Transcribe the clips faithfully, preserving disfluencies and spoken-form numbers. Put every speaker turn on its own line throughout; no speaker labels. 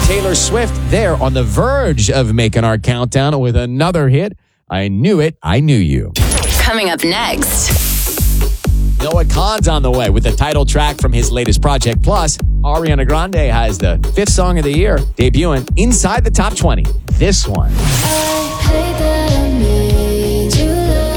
Taylor Swift, they're on the verge of making our countdown with another hit. I Knew It, I Knew You.
Coming up next.
Noah Khan's on the way with the title track from his latest project. Plus, Ariana Grande has the fifth song of the year debuting inside the top twenty. This one.
I hate that I made you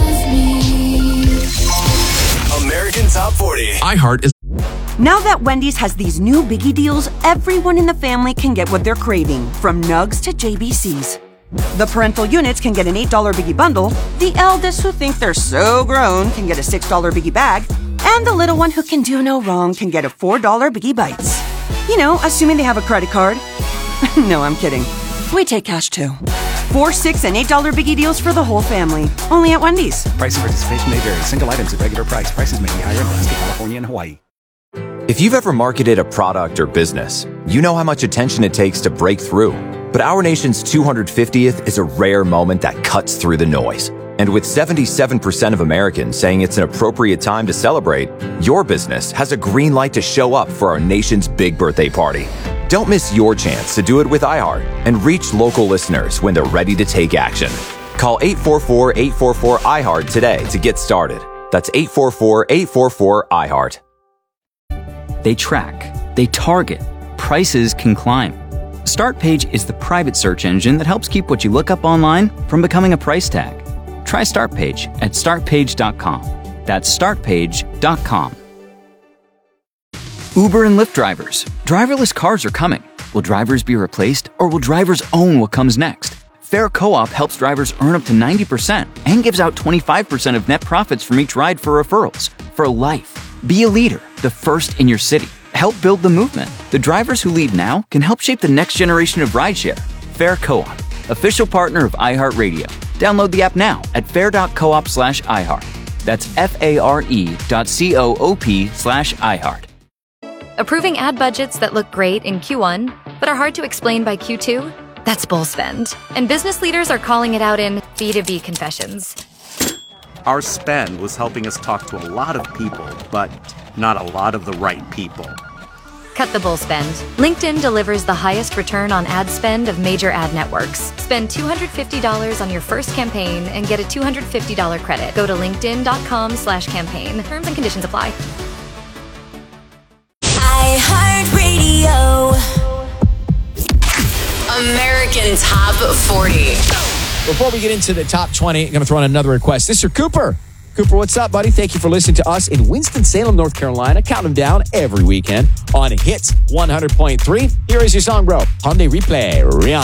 love me.
American Top forty.
iHeart is...
Now that Wendy's has these new biggie deals, everyone in the family can get what they're craving, from Nugs to J B Cs. The parental units can get an eight dollar biggie bundle, the eldest who think they're so grown can get a six dollar biggie bag, and the little one who can do no wrong can get a four dollar biggie bites. You know, assuming they have a credit card. No, I'm kidding. We take cash too. Four, six, and eight dollar biggie deals for the whole family. Only at Wendy's.
Price and participation may vary. Single items at regular price. Prices may be higher in Alaska, California, and Hawaii.
If you've ever marketed a product or business, you know how much attention it takes to break through. But our nation's two hundred fiftieth is a rare moment that cuts through the noise. And with seventy-seven percent of Americans saying it's an appropriate time to celebrate, your business has a green light to show up for our nation's big birthday party. Don't miss your chance to do it with iHeart and reach local listeners when they're ready to take action. Call eight four four, eight four four, iHeart today to get started. That's eight four four, eight four four, iHeart.
They track, they target, prices can climb. StartPage is the private search engine that helps keep what you look up online from becoming a price tag. Try StartPage at start page dot com. That's start page dot com. Uber and Lyft drivers. Driverless cars are coming. Will drivers be replaced, or will drivers own what comes next? Fair Co-op helps drivers earn up to ninety percent and gives out twenty-five percent of net profits from each ride for referrals. For life. Be a leader, the first in your city. Help build the movement. The drivers who lead now can help shape the next generation of rideshare. Fair Co-op, official partner of iHeartRadio. Download the app now at fair.coop slash iHeart. That's F-A-R-E dot C-O-O-P slash iHeart.
Approving ad budgets that look great in Q one, but are hard to explain by Q two? That's bull spend. And business leaders are calling it out in B two B confessions.
Our spend was helping us talk to a lot of people, but not a lot of the right people.
Cut the bull spend. LinkedIn delivers the highest return on ad spend of major ad networks. Spend two hundred fifty dollars on your first campaign and get a two hundred fifty dollars credit. Go to linkedin.com slash campaign. Terms and conditions apply.
iHeartRadio. American Top forty.
Before we get into the top twenty, I'm going to throw in another request. Mister Cooper. Cooper, what's up, buddy? Thank you for listening to us in Winston-Salem, North Carolina. Count them down every weekend on Hits one hundred point three. Here is your song, bro. Hyundai Replay, Rihanna.